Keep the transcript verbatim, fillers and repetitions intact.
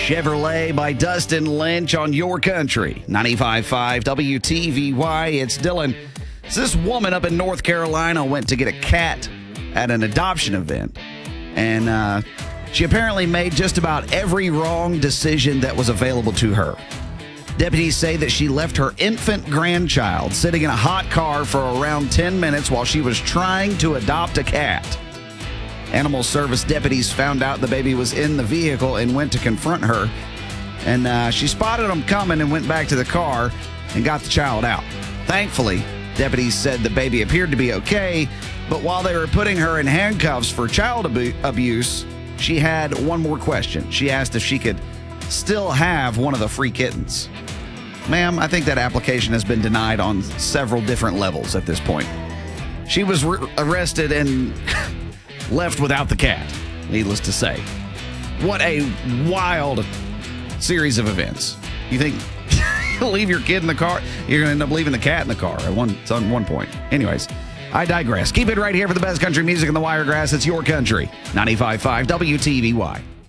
Chevrolet by Dustin Lynch on Your Country. ninety-five point five W T V Y. It's Dylan. So this woman up in North Carolina went to get a cat at an adoption event. And uh, she apparently made just about every wrong decision that was available to her. Deputies say that she left her infant grandchild sitting in a hot car for around ten minutes while she was trying to adopt a cat. Animal service deputies found out the baby was in the vehicle and went to confront her. And uh, she spotted them coming and went back to the car and got the child out. Thankfully, deputies said the baby appeared to be okay, but while they were putting her in handcuffs for child abu- abuse, she had one more question. She asked if she could still have one of the free kittens. Ma'am, I think that application has been denied on several different levels at this point. She was re- arrested and left without the cat, needless to say. What a wild series of events. You think you'll leave your kid in the car? You're going to end up leaving the cat in the car at one, at one point. Anyways, I digress. Keep it right here for the best country music in the Wiregrass. It's Your Country. ninety-five point five W T V Y.